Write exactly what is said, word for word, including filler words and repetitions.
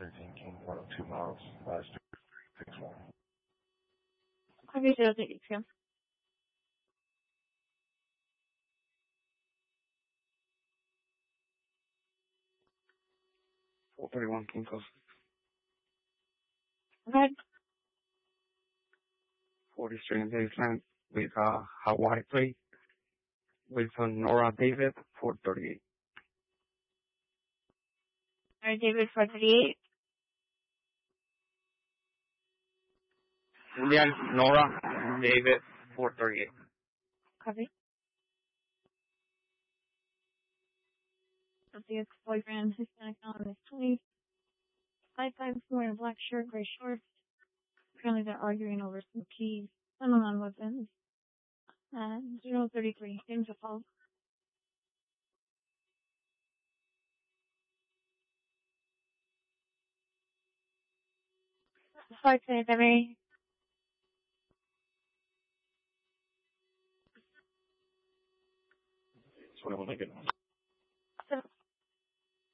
thirteen King, one oh two miles, last six one. Copy zero thirty two. four thirty-one King Coast. Okay. forty string baseline with uh, Hawaii plate with uh, Nora David, four thirty-eight. Alright, David, four thirty-eight. Julian Nora David, four thirty-eight. Copy. The ex-boyfriend, Hispanic male, is twenty. Five five, wearing a black shirt, gray shorts. Apparently they're arguing over some keys. Unknown weapons. Uh, zero thirty-three, James Falls. five twenty-seven. That's what I want to get on.